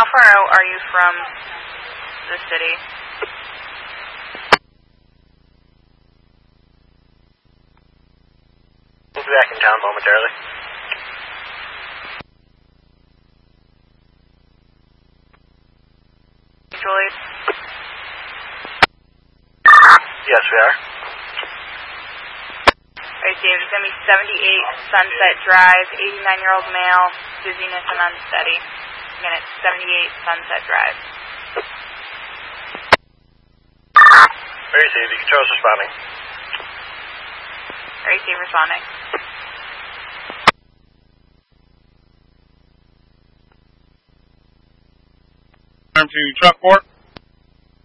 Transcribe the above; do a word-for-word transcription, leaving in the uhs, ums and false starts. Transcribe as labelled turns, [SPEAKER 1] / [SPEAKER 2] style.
[SPEAKER 1] how far out are you from the city?
[SPEAKER 2] We'll be back in town momentarily.
[SPEAKER 1] Julie?
[SPEAKER 2] Yes, we are.
[SPEAKER 1] Alright, Dave, it's going to be seventy-eight Sunset Drive, eighty-nine-year-old male, dizziness and unsteady. Again, it's seventy-eight Sunset Drive.
[SPEAKER 2] Very safe. The control's responding.
[SPEAKER 1] Very safe, responding.
[SPEAKER 3] Turn to truck port.